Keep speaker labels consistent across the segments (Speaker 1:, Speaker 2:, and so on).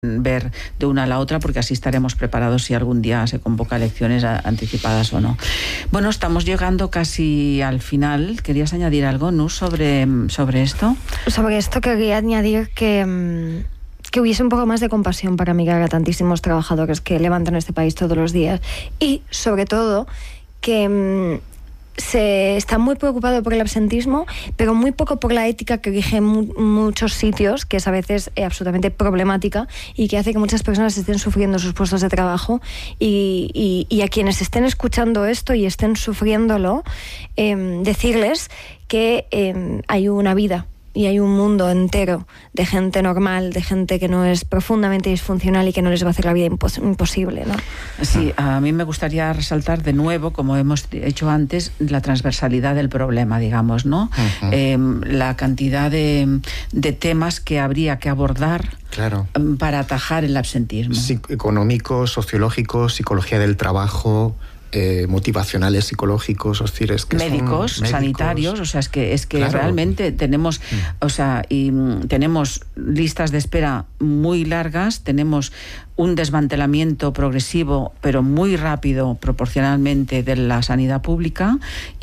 Speaker 1: ver de una a la otra, porque así estaremos preparados si algún día se convoca elecciones anticipadas o no. Bueno, estamos llegando casi al final. ¿Querías añadir algo, Nur, sobre esto?
Speaker 2: Sobre esto quería añadir que hubiese un poco más de compasión para mirar a tantísimos trabajadores que levantan este país todos los días, y sobre todo que se está muy preocupado por el absentismo, pero muy poco por la ética que rige muchos sitios, que es a veces absolutamente problemática y que hace que muchas personas estén sufriendo sus puestos de trabajo, y a quienes estén escuchando esto y estén sufriéndolo, decirles que hay una vida y hay un mundo entero de gente normal, de gente que no es profundamente disfuncional y que no les va a hacer la vida imposible, ¿no?
Speaker 1: Sí, a mí me gustaría resaltar de nuevo, como hemos hecho antes, la transversalidad del problema, digamos, ¿no? La cantidad de temas que habría que abordar, claro, para atajar el absentismo.
Speaker 3: Económico, sociológico, psicología del trabajo, motivacionales, psicológicos, es que médicos,
Speaker 1: sanitarios, o sea, es que claro, realmente tenemos, o sea, tenemos listas de espera muy largas, tenemos un desmantelamiento progresivo, pero muy rápido proporcionalmente, de la sanidad pública,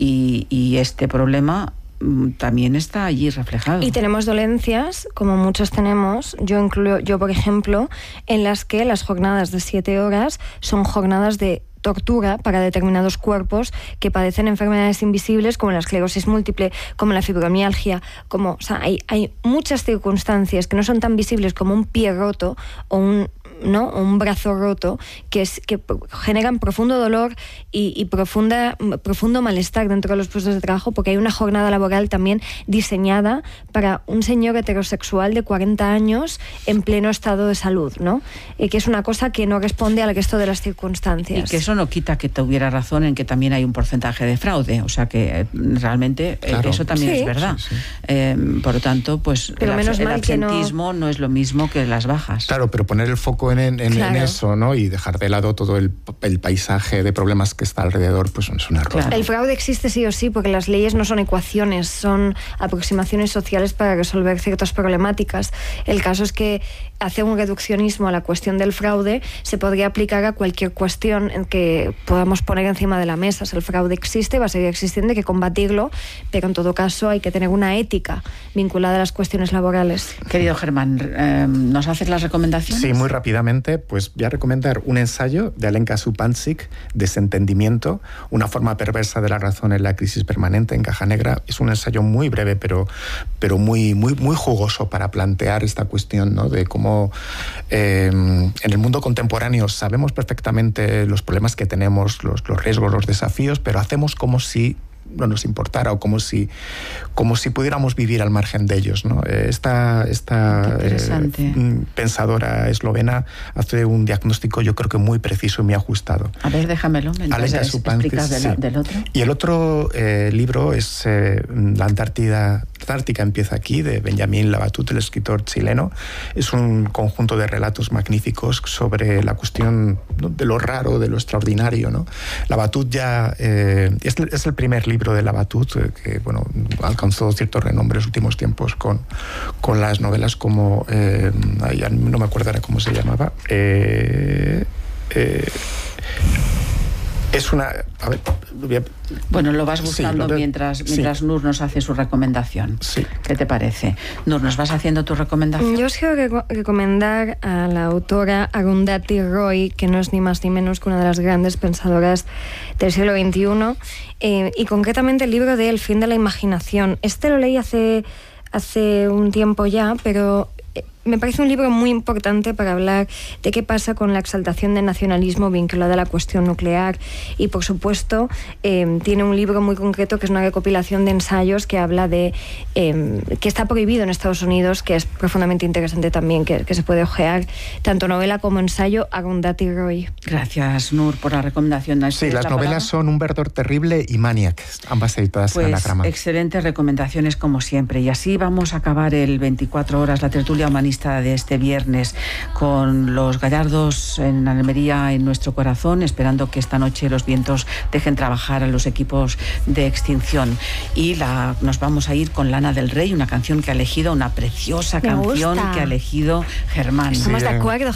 Speaker 1: y este problema también está allí reflejado.
Speaker 2: Y tenemos dolencias, como muchos tenemos, yo por ejemplo, en las que las jornadas de 7 horas son jornadas de tortura para determinados cuerpos que padecen enfermedades invisibles, como la esclerosis múltiple, como la fibromialgia, o sea, hay muchas circunstancias que no son tan visibles como un pie roto o un brazo roto, que generan profundo dolor y profundo malestar dentro de los puestos de trabajo, porque hay una jornada laboral también diseñada para un señor heterosexual de 40 años en pleno estado de salud, ¿no? Que es una cosa que no responde al resto de las circunstancias.
Speaker 1: Y que eso no quita que tuviera razón en que también hay un porcentaje de fraude, o sea que realmente claro, eso también es verdad. Sí. Por lo tanto, pues el absentismo no es lo mismo que las bajas.
Speaker 3: Claro, pero poner el foco en eso, ¿no? Y dejar de lado todo el paisaje de problemas que está alrededor, pues es un error.
Speaker 2: Claro. El fraude existe sí o sí, porque las leyes no son ecuaciones, son aproximaciones sociales para resolver ciertas problemáticas. El caso es que hacer un reduccionismo a la cuestión del fraude se podría aplicar a cualquier cuestión en que podamos poner encima de la mesa. Si el fraude existe, va a seguir existiendo, hay que combatirlo, pero en todo caso hay que tener una ética vinculada a las cuestiones laborales.
Speaker 1: Querido Germán, ¿nos haces las recomendaciones?
Speaker 3: Sí, muy rápidamente, pues voy a recomendar un ensayo de Alenka Supancic, Desentendimiento, una forma perversa de la razón en la crisis permanente, en Caja Negra. Es un ensayo muy breve, pero muy jugoso para plantear esta cuestión, ¿no? De cómo en el mundo contemporáneo sabemos perfectamente los problemas que tenemos, los riesgos, los desafíos, pero hacemos como si no nos importara, o como si pudiéramos vivir al margen de ellos, ¿no? Esta pensadora eslovena hace un diagnóstico, yo creo que muy preciso y muy ajustado.
Speaker 1: A ver, déjamelo,
Speaker 3: Alenka Supancic,
Speaker 1: del otro.
Speaker 3: Y el otro libro es La Antártica empieza aquí, de Benjamín Labatut, el escritor chileno. Es un conjunto de relatos magníficos sobre la cuestión, ¿no?, de lo raro, de lo extraordinario, ¿no? Labatut ya es el primer libro de Labatut que alcanzó cierto renombre en los últimos tiempos con las novelas como ya no me acuerdo ahora cómo se llamaba. Es una... A ver,
Speaker 1: bueno, lo vas buscando mientras Nur nos hace su recomendación.
Speaker 3: Sí.
Speaker 1: ¿Qué te parece? Nur, ¿nos vas haciendo tu recomendación?
Speaker 2: Yo os quiero recomendar a la autora Arundhati Roy, que no es ni más ni menos que una de las grandes pensadoras del siglo XXI, y concretamente el libro de El fin de la imaginación. Este lo leí hace un tiempo ya, pero me parece un libro muy importante para hablar de qué pasa con la exaltación del nacionalismo vinculada a la cuestión nuclear, y por supuesto tiene un libro muy concreto que es una recopilación de ensayos que habla de que está prohibido en Estados Unidos, que es profundamente interesante también, que se puede ojear, tanto novela como ensayo. Arundhati Roy.
Speaker 1: Gracias, Nur, por la recomendación.
Speaker 3: Sí, las novelas son Un verdor terrible y Maniac, ambas editadas en Anagrama.
Speaker 1: Excelentes recomendaciones como siempre, y así vamos a acabar el 24 horas, la tertulia humanista lista de este viernes, con los gallardos en Almería en nuestro corazón, esperando que esta noche los vientos dejen trabajar a los equipos de extinción. Y nos vamos a ir con Lana del Rey, una canción que ha elegido, una preciosa canción que ha elegido Germán.
Speaker 2: Estamos de acuerdo.